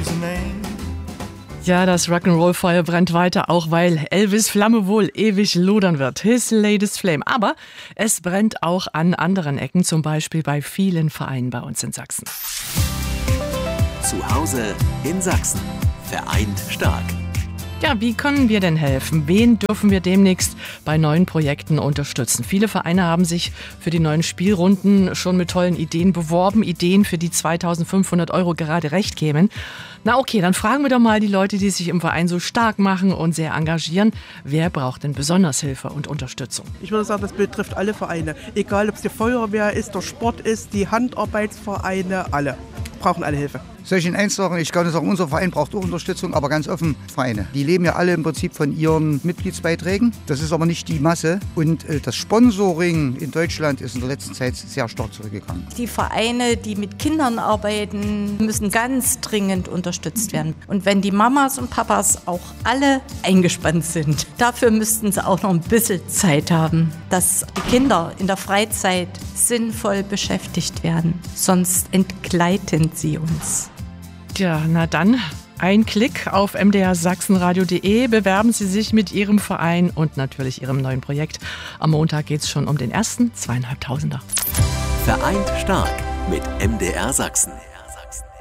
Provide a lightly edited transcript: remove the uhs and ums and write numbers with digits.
easy name. Ja, das Rock'n'Roll-Feuer brennt weiter, auch weil Elvis' Flamme wohl ewig lodern wird. His latest flame. Aber es brennt auch an anderen Ecken, zum Beispiel bei vielen Vereinen bei uns in Sachsen. Zu Hause in Sachsen. Vereint stark. Ja, wie können wir denn helfen? Wen dürfen wir demnächst bei neuen Projekten unterstützen? Viele Vereine haben sich für die neuen Spielrunden schon mit tollen Ideen beworben. Ideen, für die 2.500 € gerade recht kämen. Na okay, dann fragen wir doch mal die Leute, die sich im Verein so stark machen und sehr engagieren. Wer braucht denn besonders Hilfe und Unterstützung? Ich würde sagen, das betrifft alle Vereine. Egal, ob es die Feuerwehr ist, der Sport ist, die Handarbeitsvereine, alle. Brauchen alle Hilfe. Soll ich Ihnen eins sagen? Ich kann sagen, unser Verein braucht auch Unterstützung, aber ganz offen Vereine. Die leben ja alle im Prinzip von ihren Mitgliedsbeiträgen. Das ist aber nicht die Masse. Und das Sponsoring in Deutschland ist in der letzten Zeit sehr stark zurückgegangen. Die Vereine, die mit Kindern arbeiten, müssen ganz dringend unterstützt werden. Und wenn die Mamas und Papas auch alle eingespannt sind, dafür müssten sie auch noch ein bisschen Zeit haben, dass die Kinder in der Freizeit sinnvoll beschäftigt werden. Sonst entgleiten sie uns. Tja, na dann, ein Klick auf mdrsachsenradio.de, bewerben Sie sich mit Ihrem Verein und natürlich Ihrem neuen Projekt. Am Montag geht es schon um den ersten 2.500er. Vereint stark mit MDR Sachsen.